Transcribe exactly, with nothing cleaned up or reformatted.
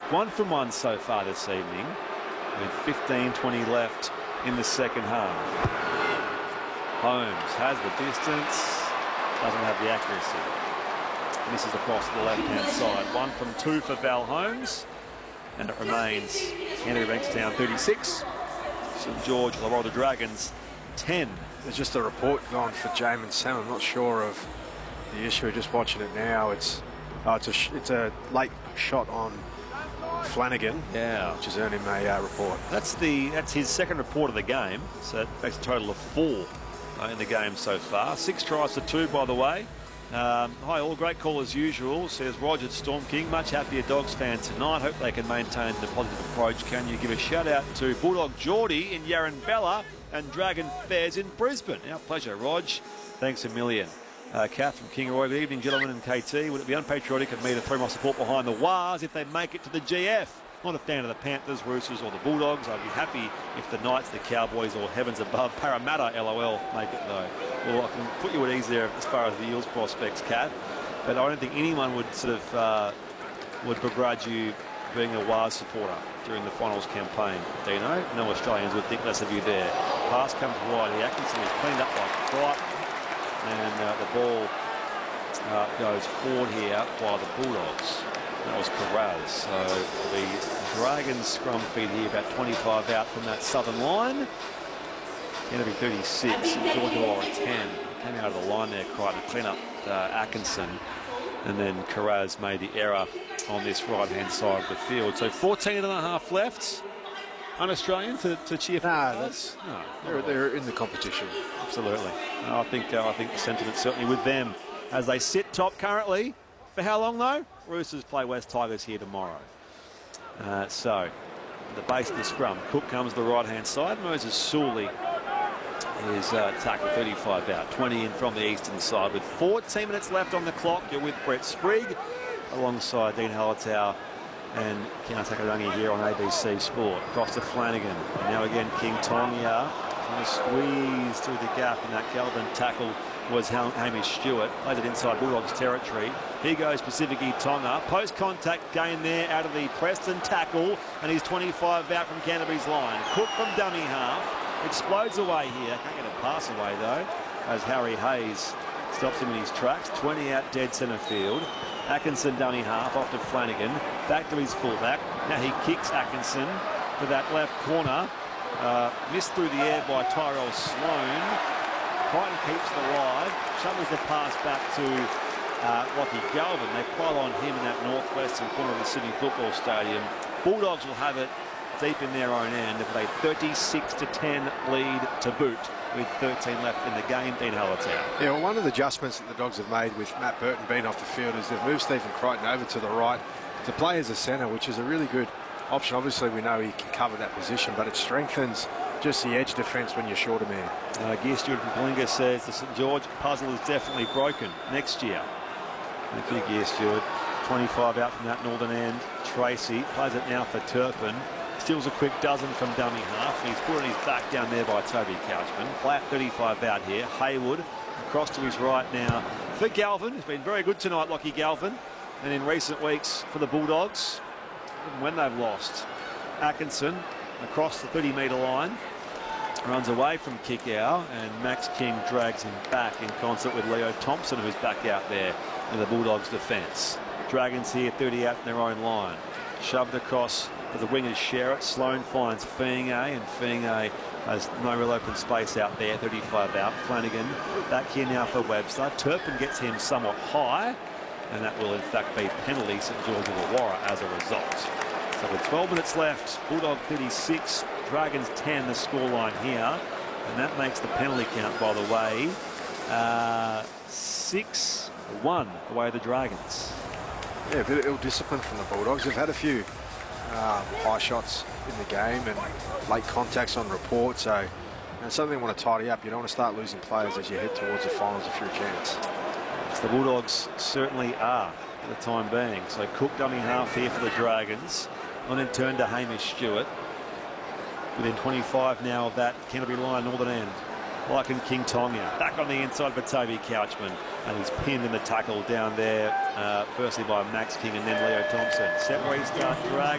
one from one so far this evening, with fifteen twenty left in the second half. Holmes has the distance, doesn't have the accuracy. Misses across the left-hand side. One from two for Val Holmes, and it remains Henry Bankstown thirty-six, St George Illawarra Dragons ten. There's just a report gone for Jamin Sam. I'm not sure of the issue. Just watching it now, it's oh, it's a sh it's a late shot on Flanagan, yeah, which has earned him a uh, report. That's the that's his second report of the game, so that makes a total of four uh, in the game so far. Six tries to two, by the way. Um, hi all, great call as usual, says Roger Storm King. Much happier Dogs fan tonight. Hope they can maintain the positive approach. Can you give a shout out to Bulldog Geordie in Yarranbella and Dragon Fairs in Brisbane? Our pleasure, Rog. Thanks a million. Uh, Kath from Kingaroy. Good evening, gentlemen and K T. Would it be unpatriotic of me to throw my support behind the Wars if they make it to the G F? Not a fan of the Panthers, Roosters or the Bulldogs. I'd be happy if the Knights, the Cowboys or heavens above Parramatta, LOL, make it though. Well, I can put you at ease there as far as the Eels prospects, Kath. But I don't think anyone would sort of uh, would begrudge you being a Wars supporter during the finals campaign, Dino. No Australians would think less of you there. Pass comes wide. The Atkinson is cleaned up like Crichton. And uh, the ball uh, goes forward here by the Bulldogs. That was Carraz. So the Dragons scrum feed here about twenty-five out from that southern line. Going to be thirty-six. George Illawarra ten. Came out of the line there, Crichton, to clean up uh, Atkinson. And then Carraz made the error on this right-hand side of the field. So fourteen and a half left. Un-Australian to, to cheer for? No, that's no. They're, they're in the competition. Absolutely. I think uh, I think the sentiment certainly with them as they sit top currently. For how long though? Roosters play West Tigers here tomorrow. Uh, so the base of the scrum. Cook comes to the right-hand side. Moses Sully is uh, tackled thirty-five out. twenty in from the eastern side with fourteen minutes left on the clock. You're with Brett Sprigg alongside Dean Hallertau and Kiana Takarangi here on A B C Sport. Across to Flanagan. And now again King Tonga trying to squeeze through the gap, and that Galvin tackle was Hamish Stewart. Played it inside Bulldogs territory. Here goes Pacific Tonga. Post-contact gain there out of the Preston tackle, and he's twenty-five out from Canterbury's line. Cook from dummy half. Explodes away here. Can't get a pass away though, as Harry Hayes stops him in his tracks. twenty out dead centre field. Atkinson dummy half off to Flanagan. Back to his fullback. Now he kicks Atkinson to that left corner. Uh, missed through the air by Tyrell Sloan. Crichton keeps it alive. Shovels the pass back to uh, Lockie Galvin. They pile on him in that northwestern corner of the Sydney Football Stadium. Bulldogs will have it deep in their own end with a thirty-six to ten lead to boot with thirteen left in the game. Dean Hallertau. Yeah, well, one of the adjustments that the Dogs have made with Matt Burton being off the field is they've moved Stephen Crichton over to the right to play as a centre, which is a really good option. Obviously, we know he can cover that position, but it strengthens just the edge defence when you're short of man. Uh, Gear Stewart from Kalinga says the St George puzzle is definitely broken next year. Thank you, Gear Stewart. twenty-five out from that northern end. Tracy plays it now for Turpin. Steals a quick dozen from dummy half. He's put on his back down there by Toby Couchman. Play at thirty-five out here. Haywood across to his right now for Galvin. He's been very good tonight, Lockie Galvin. And in recent weeks for the Bulldogs, even when they've lost. Atkinson across the thirty metre line. Runs away from Kickow, and Max King drags him back in concert with Leo Thompson, who's back out there in the Bulldogs' defence. Dragons here, thirty out in their own line. Shoved across as the wingers share it. Sloan finds Fienge, and Fienge has no real open space out there. thirty-five out. Flanagan back here now for Webster. Turpin gets him somewhat high, and that will in fact be penalty St George Illawarra as a result. So with twelve minutes left, Bulldog thirty-six, Dragons ten, the scoreline here. And that makes the penalty count, by the way, uh, six one away the Dragons. Yeah, a bit of ill discipline from the Bulldogs. They've had a few um, high shots in the game and late contacts on report. So it's something they want to tidy up. You don't want to start losing players as you head towards the finals if you're a chance. So the Bulldogs certainly are for the time being. So Cook dummy half here for the Dragons. On in turn to Hamish Stewart. Within twenty-five now of that Canterbury line, northern end. Lycan King Tonga back on the inside for Toby Couchman, and he's pinned in the tackle down there, uh, firstly by Max King and then Leo Thompson. Set restart, drag